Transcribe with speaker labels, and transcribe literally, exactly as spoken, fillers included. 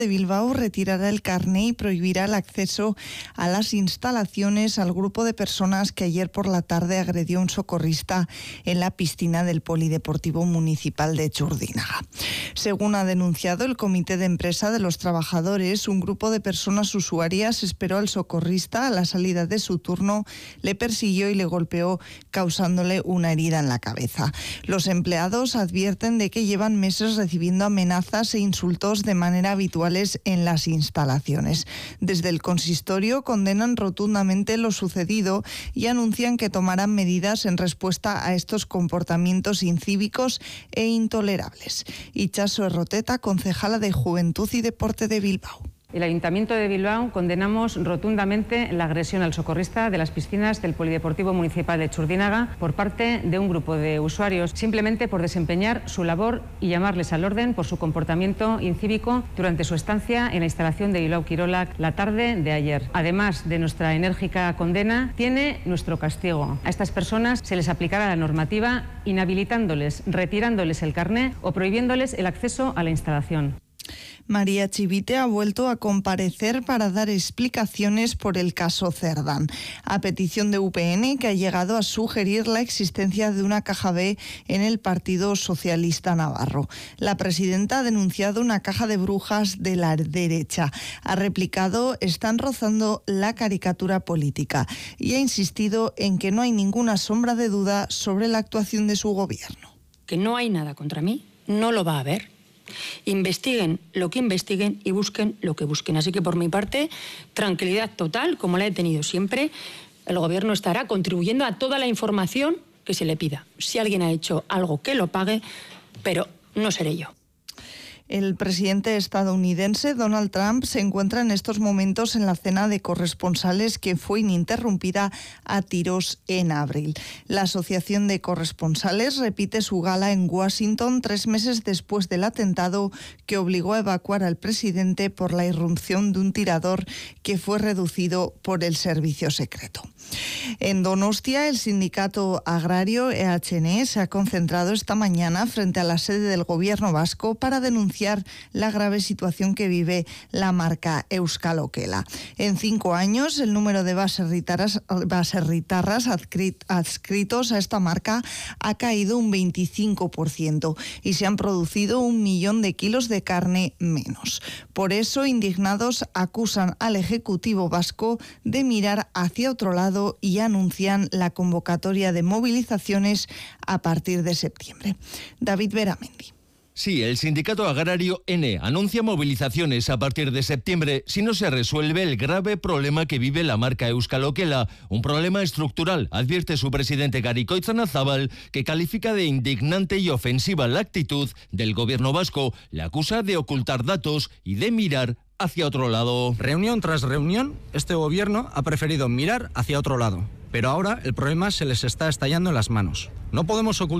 Speaker 1: de Bilbao retirará el carné y prohibirá el acceso a las instalaciones al grupo de personas que ayer por la tarde agredió a un socorrista en la piscina del Polideportivo Municipal de Txurdinaga. Según ha denunciado el Comité de Empresa de los Trabajadores, un grupo de personas usuarias esperó al socorrista a la salida de su turno, le persiguió y le golpeó, causándole una herida en la cabeza. Los empleados advierten de que llevan meses recibiendo amenazas e insultos de manera habitual en las instalaciones. Desde el consistorio condenan rotundamente lo sucedido y anuncian que tomarán medidas en respuesta a estos comportamientos incívicos e intolerables. Itxaso Erroteta, concejala de Juventud y Deporte de Bilbao.
Speaker 2: El Ayuntamiento de Bilbao condenamos rotundamente la agresión al socorrista de las piscinas del Polideportivo Municipal de Txurdinaga por parte de un grupo de usuarios, simplemente por desempeñar su labor y llamarles al orden por su comportamiento incívico durante su estancia en la instalación de Bilbao Kirolak la tarde de ayer. Además de nuestra enérgica condena, tiene nuestro castigo. A estas personas se les aplicará la normativa inhabilitándoles, retirándoles el carné o prohibiéndoles el acceso a la instalación.
Speaker 1: María Chivite ha vuelto a comparecer para dar explicaciones por el caso Cerdán, a petición de U P N, que ha llegado a sugerir la existencia de una caja B en el Partido Socialista Navarro. La presidenta ha denunciado una caja de brujas de la derecha. Ha replicado: están rozando la caricatura política, y ha insistido en que no hay ninguna sombra de duda sobre la actuación de su gobierno.
Speaker 3: Que no hay nada contra mí, no lo va a haber. Investiguen lo que investiguen y busquen lo que busquen. Así que por mi parte, tranquilidad total, como la he tenido siempre. El Gobierno estará contribuyendo a toda la información que se le pida. Si alguien ha hecho algo, que lo pague, pero no seré yo.
Speaker 1: El presidente estadounidense Donald Trump se encuentra en estos momentos en la cena de corresponsales que fue ininterrumpida a tiros en abril. La Asociación de Corresponsales repite su gala en Washington tres meses después del atentado que obligó a evacuar al presidente por la irrupción de un tirador que fue reducido por el servicio secreto. En Donostia, el sindicato agrario E H N se ha concentrado esta mañana frente a la sede del Gobierno vasco para denunciar la grave situación que vive la marca Euskal Okela. En cinco años, el número de baserritarras, baserritarras adscritos a esta marca ha caído un veinticinco por ciento y se han producido un millón de kilos de carne menos. Por eso, indignados acusan al Ejecutivo vasco de mirar hacia otro lado y anuncian la convocatoria de movilizaciones a partir de septiembre. David Beramendi.
Speaker 4: Sí, el sindicato agrario N anuncia movilizaciones a partir de septiembre si no se resuelve el grave problema que vive la marca Euskal Okela, un problema estructural, advierte su presidente Garikoitz Nazabal, que califica de indignante y ofensiva la actitud del gobierno vasco, le acusa de ocultar datos y de mirar hacia otro lado.
Speaker 5: Reunión tras reunión, este gobierno ha preferido mirar hacia otro lado, pero ahora el problema se les está estallando en las manos. No podemos ocultar